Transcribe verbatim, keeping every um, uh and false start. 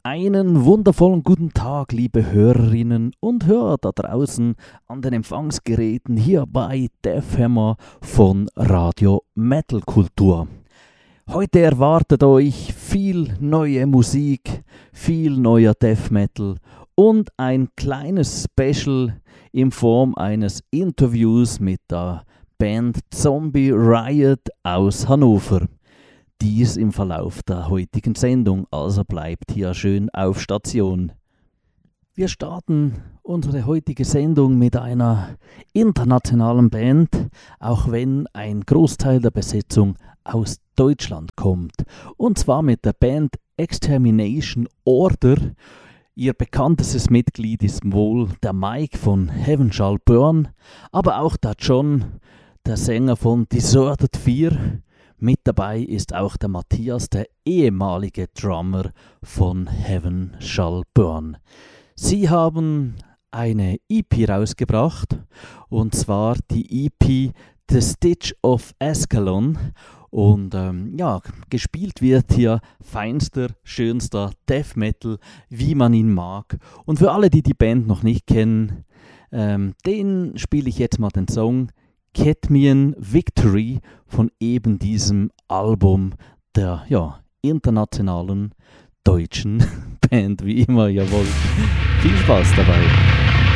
Einen wundervollen guten Tag, liebe Hörerinnen und Hörer da draußen an den Empfangsgeräten hier bei Def Hammer von Radio Metal Kultur. Heute erwartet euch viel neue Musik, viel neuer Death Metal und ein kleines Special in Form eines Interviews mit der Band Zombie Riot aus Hannover. Dies im Verlauf der heutigen Sendung, also bleibt hier schön auf Station. Wir starten unsere heutige Sendung mit einer internationalen Band, auch wenn ein Großteil der Besetzung aus Deutschland kommt. Und zwar mit der Band Extermination Order. Ihr bekanntestes Mitglied ist wohl der Mike von Heaven Shall Burn, aber auch der John, der Sänger von Deserted Fear. Mit dabei ist auch der Matthias, der ehemalige Drummer von Heaven Shall Burn. Sie haben eine E P rausgebracht, und zwar die E P The Stitch of Ascalon. Und ähm, ja, gespielt wird hier feinster, schönster Death Metal, wie man ihn mag. Und für alle, die die Band noch nicht kennen, ähm, den spiele ich jetzt mal den Song Cadmian Victory von eben diesem Album der ja, internationalen deutschen Band, wie immer ihr wollt. Viel Spaß dabei!